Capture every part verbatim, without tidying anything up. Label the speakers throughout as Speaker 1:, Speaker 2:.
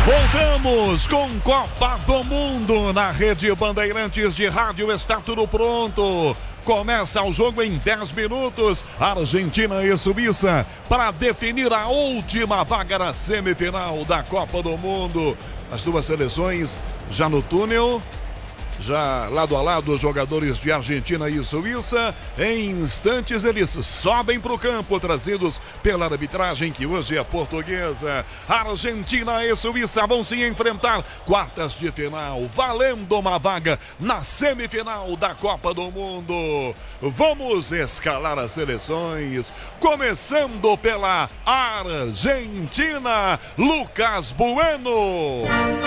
Speaker 1: Voltamos com Copa do Mundo na Rede Bandeirantes de Rádio. Está tudo pronto. Começa o jogo em dez minutos. Argentina e Suíça para definir a última vaga na semifinal da Copa do Mundo. As duas seleções já no túnel. Já lado a lado os jogadores de Argentina e Suíça. Em instantes eles sobem para o campo, trazidos pela arbitragem que hoje é portuguesa. Argentina e Suíça vão se enfrentar quartas de final, valendo uma vaga na semifinal da Copa do Mundo. Vamos escalar as seleções, começando pela Argentina. Lucas Bueno.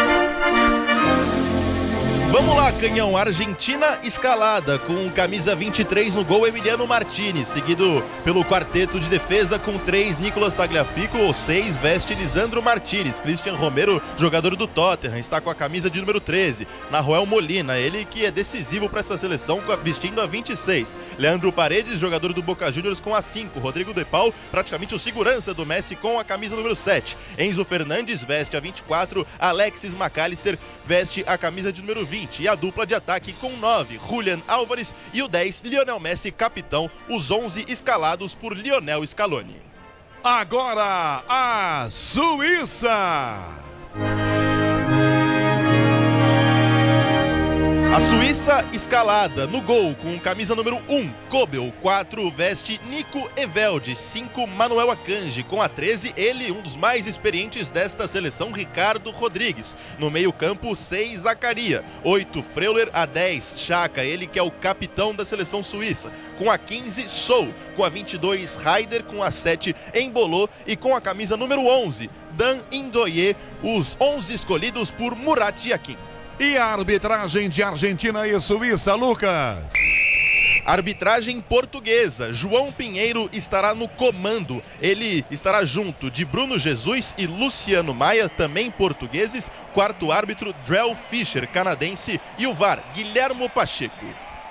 Speaker 2: Vamos lá, Canhão. Argentina escalada com camisa vinte e três no gol, Emiliano Martinez, seguido pelo quarteto de defesa com três, Nicolas Tagliafico, ou seis, veste Lisandro Martinez. Christian Romero, jogador do Tottenham, está com a camisa de número treze. Nahuel Molina, ele que é decisivo para essa seleção, vestindo a vinte e seis. Leandro Paredes, jogador do Boca Juniors, com a cinco. Rodrigo De Paul, praticamente o segurança do Messi, com a camisa número sete. Enzo Fernandes veste a vinte e quatro. Alexis McAllister veste a camisa de número vinte. E a dupla de ataque com nove, Julian Álvares, e o dez, Lionel Messi, capitão, os onze escalados por Lionel Scaloni.
Speaker 1: Agora a Suíça.
Speaker 2: A Suíça escalada no gol com camisa número um, Kobel. quatro, veste Nico Evelde. cinco, Manuel Akanji. Com a treze, ele, um dos mais experientes desta seleção, Ricardo Rodrigues. No meio campo, seis, Zacaria. oito, Freuler. A dez, Xhaka, ele que é o capitão da seleção suíça. Com a quinze, Sou. Com a vinte e dois, Haider. Com a sete, Embolou. E com a camisa número onze, Dan Indoye. Os onze escolhidos por Murat Yakin.
Speaker 1: E a arbitragem de Argentina e Suíça, Lucas?
Speaker 2: Arbitragem portuguesa. João Pinheiro estará no comando. Ele estará junto de Bruno Jesus e Luciano Maia, também portugueses. Quarto árbitro, Drell Fischer, canadense. E o V A R, Guilhermo Pacheco.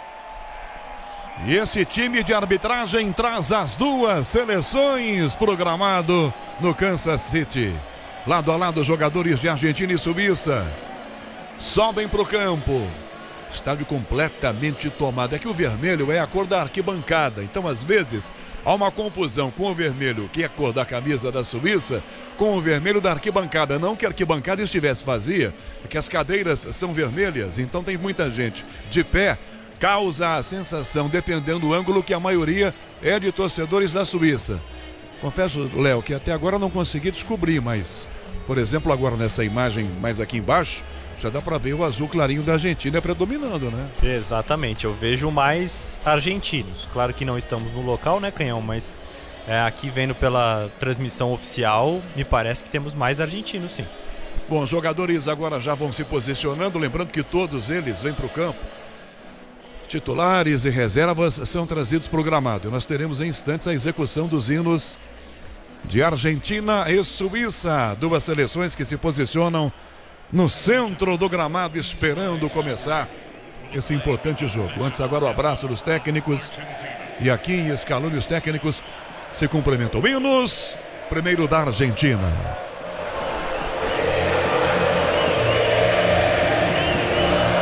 Speaker 1: E esse time de arbitragem traz as duas seleções programado no Kansas City. Lado a lado, jogadores de Argentina e Suíça sobem para o campo. Estádio completamente tomado. É que o vermelho é a cor da arquibancada. Então, às vezes, há uma confusão com o vermelho, que é a cor da camisa da Suíça, com o vermelho da arquibancada. Não que a arquibancada estivesse vazia, é que as cadeiras são vermelhas. Então, tem muita gente de pé. Causa a sensação, dependendo do ângulo, que a maioria é de torcedores da Suíça. Confesso, Léo, que até agora não consegui descobrir, mas, por exemplo, agora nessa imagem mais aqui embaixo, já dá para ver o azul clarinho da Argentina predominando, né?
Speaker 3: Exatamente, eu vejo mais argentinos. Claro que não estamos no local, né, Canhão? Mas é, aqui vendo pela transmissão oficial, me parece que temos mais argentinos, sim.
Speaker 1: Bom, os jogadores agora já vão se posicionando, lembrando que todos eles vêm para o campo. Titulares e reservas são trazidos para o gramado. Nós teremos em instantes a execução dos hinos de Argentina e Suíça. Duas seleções que se posicionam no centro do gramado, esperando começar esse importante jogo. Antes, agora o abraço dos técnicos. E aqui em Scaloni, os técnicos se cumprimentam. Hinos, primeiro da Argentina.